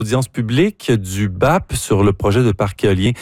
Audience publique du BAP sur le projet de parc éolien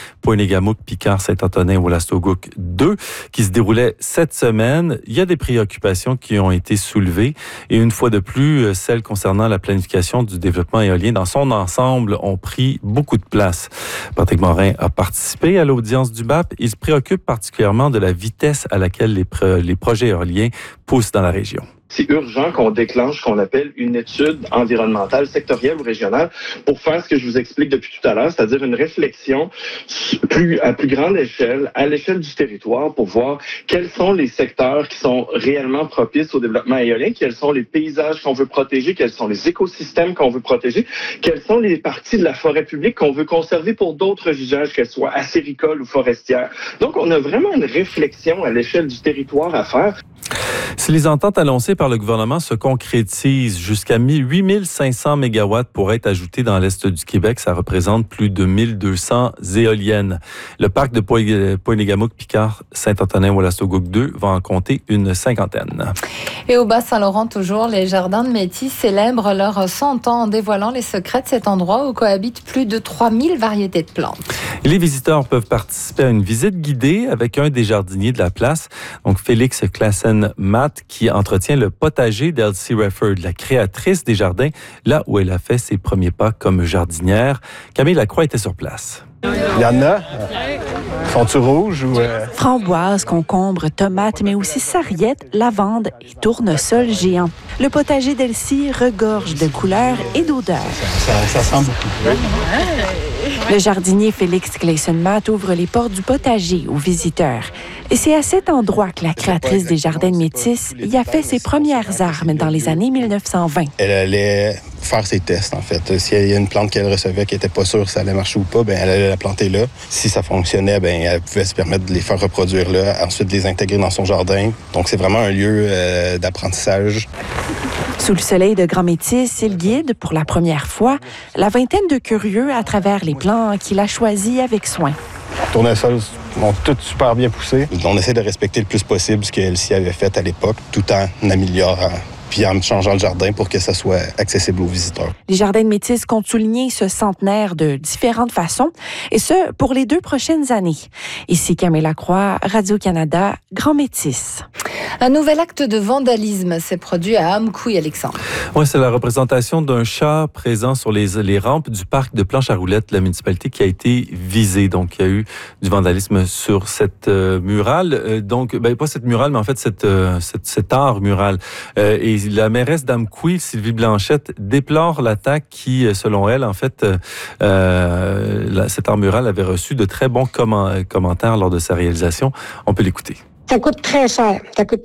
Pointe-Négamouk-Picard-Saint-Antonin-Wolastoquk 2 qui se déroulait cette semaine. Il y a des préoccupations qui ont été soulevées et une fois de plus, celles concernant la planification du développement éolien dans son ensemble ont pris beaucoup de place. Patrick Morin a participé à l'audience du BAP. Il se préoccupe particulièrement de la vitesse à laquelle les projets éoliens poussent dans la région. C'est urgent qu'on déclenche ce qu'on appelle une étude environnementale sectorielle ou régionale pour faire ce que je vous explique depuis tout à l'heure, c'est-à-dire une réflexion à plus grande échelle, à l'échelle du territoire, pour voir quels sont les secteurs qui sont réellement propices au développement éolien, quels sont les paysages qu'on veut protéger, quels sont les écosystèmes qu'on veut protéger, quelles sont les parties de la forêt publique qu'on veut conserver pour d'autres usages, qu'elles soient acéricoles ou forestières. Donc, on a vraiment une réflexion à l'échelle du territoire à faire. Si les ententes annoncées par le gouvernement se concrétisent, jusqu'à 8500 MW pourraient être ajoutés dans l'Est du Québec. Ça représente plus de 1200 éoliennes. Le parc de Pointe-Négamouk-Picard-Saint-Antonin-Wolastoquk 2 va en compter une cinquantaine. Et au Bas-Saint-Laurent, toujours, les Jardins de Métis célèbrent leurs 100 ans en dévoilant les secrets de cet endroit où cohabitent plus de 3000 variétés de plantes. Les visiteurs peuvent participer à une visite guidée avec un des jardiniers de la place, donc Félix Klassen-Matt, qui entretient le potager d'Elsie Refford, la créatrice des jardins, là où elle a fait ses premiers pas comme jardinière. Camille Lacroix était sur place. Il y en a. Sont-tu rouges ou... Framboises, concombres, tomates, mais aussi sarriette, lavande et tournesol géant. Le potager d'Elsie regorge de couleurs et d'odeurs. Ça sent beaucoup. Le jardinier Félix Klassen-Matt ouvre les portes du potager aux visiteurs. Et c'est à cet endroit que la créatrice des Jardins de Métis y a fait ses premières armes dans les années 1920. Elle allait faire ses tests, en fait. S'il y a une plante qu'elle recevait qui n'était pas sûre si ça allait marcher ou pas, ben elle allait la planter là. Si ça fonctionnait, ben elle pouvait se permettre de les faire reproduire là, ensuite de les intégrer dans son jardin. Donc, c'est vraiment un lieu d'apprentissage. Sous le soleil de Grand Métis, il guide, pour la première fois, la vingtaine de curieux à travers les plants qu'il a choisis avec soin. Les tournesols ont tous super bien poussé. On essaie de respecter le plus possible ce qu'elle s'y avait fait à l'époque, tout en améliorant puis en changeant le jardin pour que ça soit accessible aux visiteurs. Les Jardins de Métis comptent souligner ce centenaire de différentes façons, et ce, pour les 2 prochaines années. Ici Camille Lacroix, Radio-Canada, Grand Métis. Un nouvel acte de vandalisme s'est produit à Amkoui, Alexandre. Oui, c'est la représentation d'un chat présent sur les rampes du parc de Planche à roulettes de la municipalité qui a été visée. Donc, il y a eu du vandalisme sur cette murale. Donc, pas cette murale, mais en fait, cet art mural. Et la mairesse d'Amkoui, Sylvie Blanchette, déplore l'attaque qui, selon elle, en fait, cet art mural avait reçu de très bons commentaires lors de sa réalisation. On peut l'écouter. Ça coûte très cher.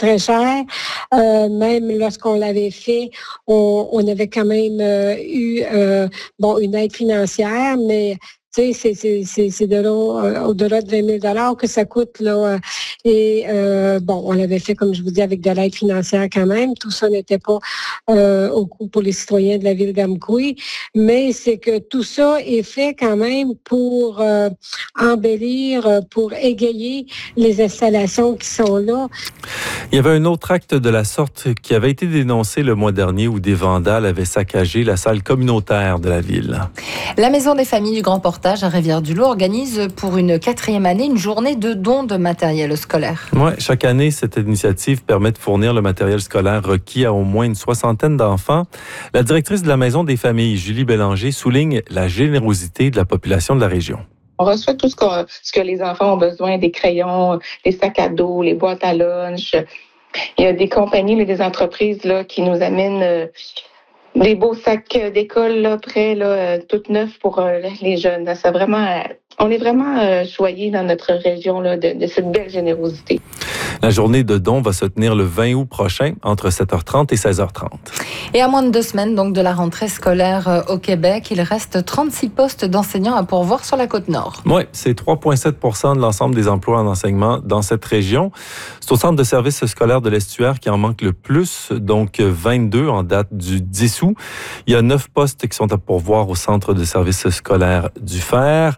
Même lorsqu'on l'avait fait, on avait quand même eu une aide financière, mais tu sais, c'est de là, au-delà de 20 000 que ça coûte, là. Et on l'avait fait, comme je vous dis, avec de l'aide financière quand même. Tout ça n'était pas au coût pour les citoyens de la ville d'Amkoui. Mais c'est que tout ça est fait quand même pour embellir, pour égayer les installations qui sont là. Il y avait un autre acte de la sorte qui avait été dénoncé le mois dernier où des vandales avaient saccagé la salle communautaire de la ville. La Maison des familles du Grand Portage à Rivière-du-Loup organise pour une 4e année une journée de dons de matériel scolaire. Oui, chaque année, cette initiative permet de fournir le matériel scolaire requis à au moins une 60aine d'enfants. La directrice de la Maison des familles, Julie Bélanger, souligne la générosité de la population de la région. On reçoit tout ce que les enfants ont besoin, des crayons, des sacs à dos, les boîtes à lunch. Il y a des compagnies et des entreprises là, qui nous amènent des beaux sacs d'école là, prêts, là, tout neufs pour les jeunes. C'est vraiment, on est vraiment choyés dans notre région là, de cette belle générosité. La journée de dons va se tenir le 20 août prochain, entre 7h30 et 16h30. Et à moins de 2 semaines donc de la rentrée scolaire au Québec, il reste 36 postes d'enseignants à pourvoir sur la Côte-Nord. Oui, c'est 3,7% de l'ensemble des emplois en enseignement dans cette région. C'est au centre de services scolaires de l'Estuaire qui en manque le plus, donc 22 en date du 10 août. Il y a 9 postes qui sont à pourvoir au centre de services scolaires du Fer. Et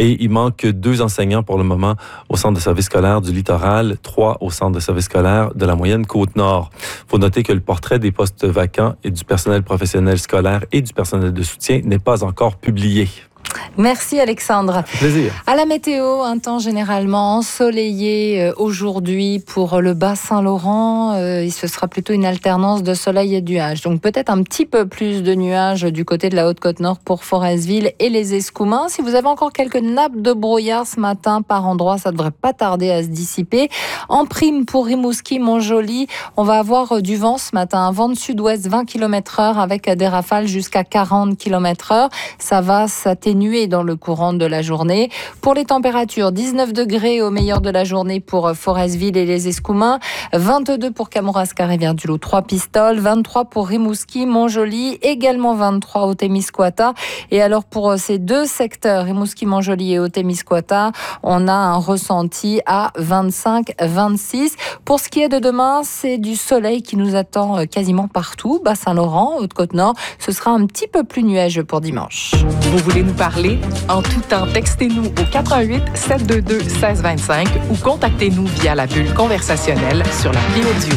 Et il manque 2 enseignants pour le moment au centre de service scolaire du littoral, 3 au centre de service scolaire de la moyenne Côte-Nord. Il faut noter que le portrait des postes vacants et du personnel professionnel scolaire et du personnel de soutien n'est pas encore publié. Merci Alexandre. Plaisir. À la météo, un temps généralement ensoleillé aujourd'hui pour le Bas-Saint-Laurent. Ce sera plutôt une alternance de soleil et de nuages. Donc peut-être un petit peu plus de nuages du côté de la Haute-Côte-Nord pour Forestville et les Escoumins. Si vous avez encore quelques nappes de brouillard ce matin par endroit, ça devrait pas tarder à se dissiper. En prime pour Rimouski, Montjoly, on va avoir du vent ce matin. Un vent de sud-ouest 20 km/h avec des rafales jusqu'à 40 km/h. Ça va s'atténuer dans le courant de la journée. Pour les températures, 19 degrés au meilleur de la journée pour Forestville et les Escoumins, 22 pour Kamouraska, Rivière-du-Loup, 3 Pistoles, 23 pour Rimouski, Montjoly, également 23 au Témiscouata. Et alors pour ces deux secteurs, Rimouski, Montjoly et au Témiscouata, on a un ressenti à 25-26. Pour ce qui est de demain, c'est du soleil qui nous attend quasiment partout. Bas-Saint-Laurent, Haute-Côte-Nord, ce sera un petit peu plus nuageux pour dimanche. Vous voulez nous parler? En tout temps, textez-nous au 88 722 1625 ou contactez-nous via la bulle conversationnelle sur l'appli audio.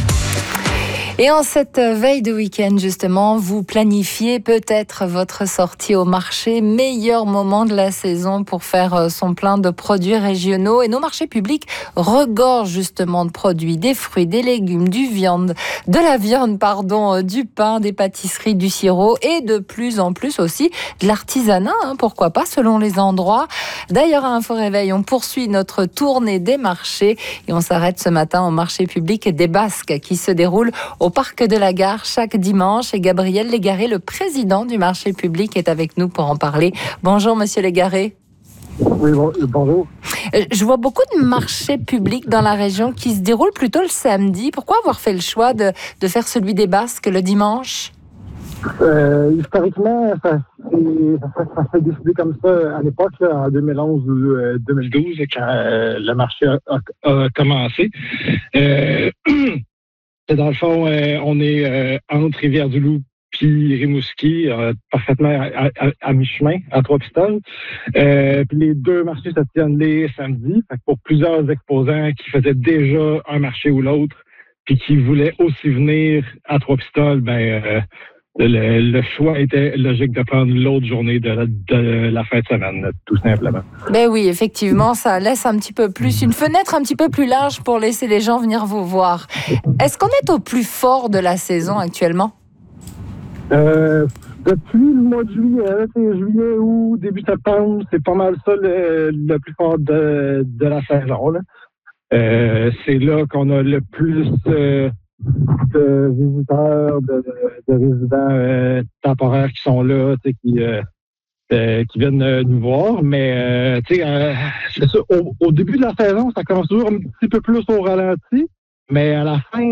Et en cette veille de week-end, justement, vous planifiez peut-être votre sortie au marché. Meilleur moment de la saison pour faire son plein de produits régionaux. Et nos marchés publics regorgent justement de produits, des fruits, des légumes, de la viande, du pain, des pâtisseries, du sirop et de plus en plus aussi de l'artisanat, pourquoi pas, selon les endroits. D'ailleurs, à Info Réveil, on poursuit notre tournée des marchés et on s'arrête ce matin au marché public des Basques qui se déroule au Parc de la Gare chaque dimanche. Et Gabriel Légaré, le président du marché public, est avec nous pour en parler. Bonjour, monsieur Légaré. Oui, bonjour. Je vois beaucoup de marchés publics dans la région qui se déroulent plutôt le samedi. Pourquoi avoir fait le choix de faire celui des Basques le dimanche? Historiquement, ça s'est décidé comme ça à l'époque, là, en 2011 ou 2012, quand le marché a commencé. Dans le fond, on est entre Rivière-du-Loup puis Rimouski, parfaitement à mi-chemin, à Trois-Pistoles. Puis les deux marchés se tiennent les samedis. Fait que pour plusieurs exposants qui faisaient déjà un marché ou l'autre, puis qui voulaient aussi venir à Trois-Pistoles, le choix était logique de prendre l'autre journée de la fin de semaine, tout simplement. Ben oui, effectivement, ça laisse un petit peu plus, une fenêtre un petit peu plus large pour laisser les gens venir vous voir. Est-ce qu'on est au plus fort de la saison actuellement? Depuis le mois de juillet, c'est juillet ou début septembre, c'est pas mal ça le plus fort de la saison, là. C'est là qu'on a le plus de visiteurs, de résidents temporaires qui sont là, qui viennent nous voir. Mais c'est ça, au début de la saison, ça commence toujours un petit peu plus au ralenti. Mais à la fin,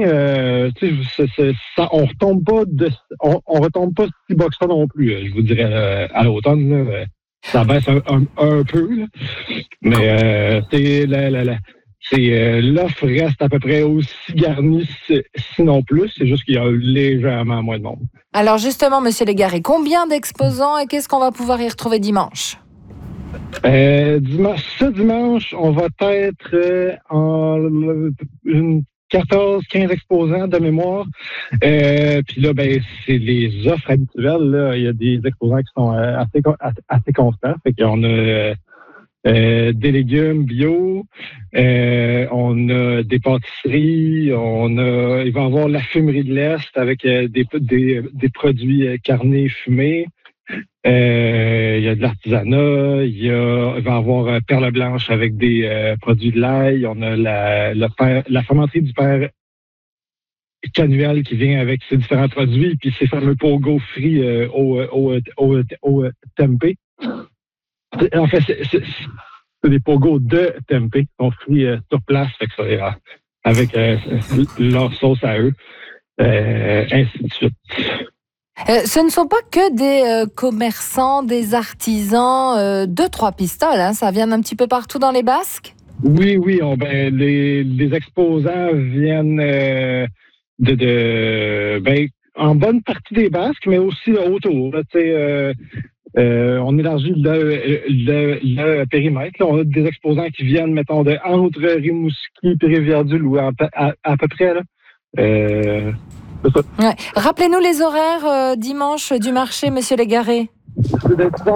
on retombe pas si bas que ça non plus. Je vous dirais à l'automne, ça baisse un peu. Là. Mais l'offre reste à peu près aussi garnie, sinon plus. C'est juste qu'il y a légèrement moins de monde. Alors justement, monsieur Légaré, combien d'exposants et qu'est-ce qu'on va pouvoir y retrouver dimanche? Dimanche, on va être en une 14-15 exposants de mémoire. Puis là, c'est les offres habituelles. Là. Il y a des exposants qui sont assez constants. Fait qu'on a des légumes bio, on a des pâtisseries, il va y avoir la fumerie de l'Est avec des produits carnés fumés. Il y a de l'artisanat, il va y avoir perle blanche avec des produits de l'ail. On a la fermenterie du père Canuel qui vient avec ses différents produits, puis ces fameux pogo frits au tempeh. En fait, c'est des pogos de tempeh qui sont frits sur place, fait que ça, avec leur sauce à eux, ainsi de suite. Ce ne sont pas que des commerçants, des artisans de Trois-Pistoles, hein, ça vient un petit peu partout dans les Basques? Oui, les exposants viennent en bonne partie des Basques, mais aussi autour. On élargit le périmètre. Là, on a des exposants qui viennent, mettons, entre Rimouski et Rivière-du-Loup, à peu près. Là. Ouais. Rappelez-nous les horaires dimanche du marché, Monsieur Légaré.